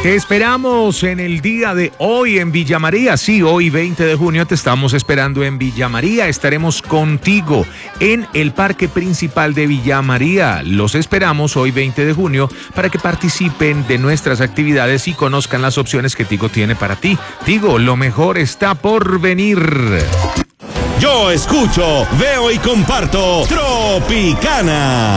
Te esperamos en el día de hoy en Villa María. Sí, hoy 20 de junio te estamos esperando en Villa María. Estaremos contigo en el parque principal de Villa María. Los esperamos hoy 20 de junio para que participen de nuestras actividades y conozcan las opciones que Tigo tiene para ti. Tigo, lo mejor está por venir. Yo escucho, veo y comparto Tropicana.